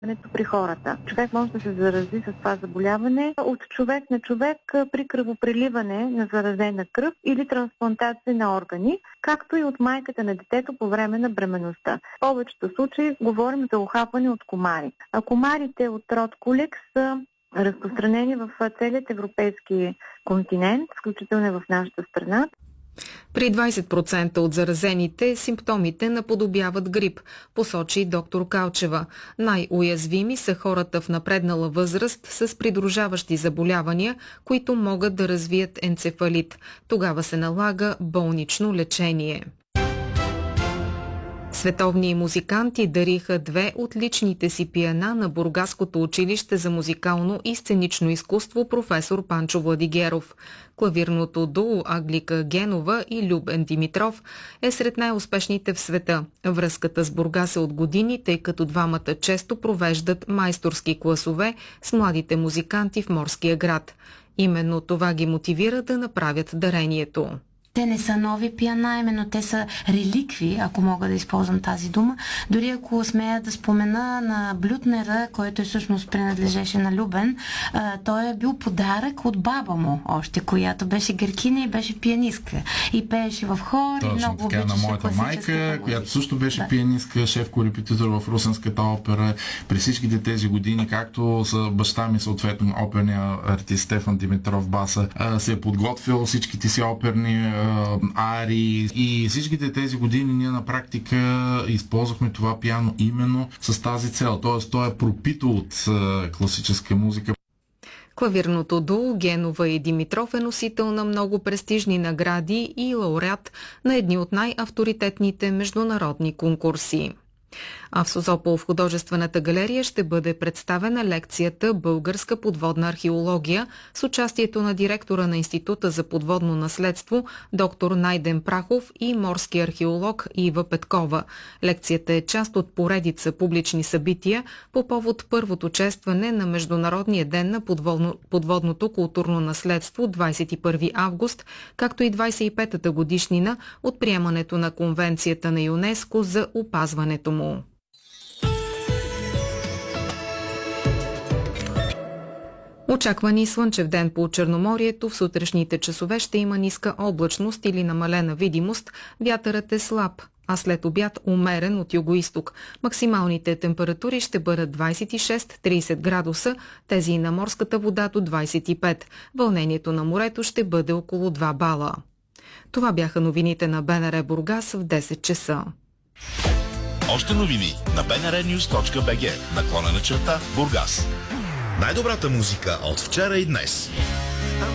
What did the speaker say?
при хората. Човек може да се зарази с това заболяване от човек на човек при кръвопреливане на заразена кръв или трансплантация на органи, както и от майката на детето по време на бременността. В повечето случаи говорим за ухапване от комари. А комарите от род Кулекс са разпространени в целият европейски континент, включително и в нашата страна. При 20% от заразените симптомите наподобяват грип, посочи доктор Калчева. Най-уязвими са хората в напреднала възраст с придружаващи заболявания, които могат да развият енцефалит. Тогава се налага болнично лечение. Световни музиканти дариха 2 от личните си пиана на Бургаското училище за музикално и сценично изкуство професор Панчо Владигеров. Клавирното дуо Аглика Генова и Любен Димитров е сред най-успешните в света. Връзката с Бургас е от години, тъй като двамата често провеждат майсторски класове с младите музиканти в морския град. Именно това ги мотивира да направят дарението. Те не са нови пиана, именно те са реликви, ако мога да използвам тази дума. Дори ако смея да спомена на Блютнера, който всъщност принадлежеше на Любен, той е бил подарък от баба му още, която беше гъркиня и беше пианистка. И пееше в хор. Точно, и много така на моята майка, която също беше пианистка, шеф-корепетитор в Русенската опера. При всичките тези години, както са баща ми, съответно оперния артист Стефан Димитров баса, се е подготвил всичките си оперни ари и всичките тези години ние на практика използвахме това пиано именно с тази цел. Тоест, то е пропито от класическа музика. Клавирното дуо Генова и Димитров е носител на много престижни награди и лауреат на едни от най-авторитетните международни конкурси. А в Созопол в художествената галерия ще бъде представена лекцията «Българска подводна археология» с участието на директора на Института за подводно наследство доктор Найден Прахов и морски археолог Ива Петкова. Лекцията е част от поредица публични събития по повод първото честване на Международния ден на подводното културно наследство 21 август, както и 25-та годишнина от приемането на Конвенцията на ЮНЕСКО за опазването му. Очаквани слънчев ден по Черноморието. В сутрешните часове ще има ниска облачност или намалена видимост. Вятърът е слаб, а след обяд умерен от югоизток. Максималните температури ще бъдат 26-30 градуса, тези и на морската вода до 25. Вълнението на морето ще бъде около 2 бала. Това бяха новините на БНР Бургас в 10 часа. Още новини на bnrnews.bg /Бургас. Най-добрата музика от вчера и днес.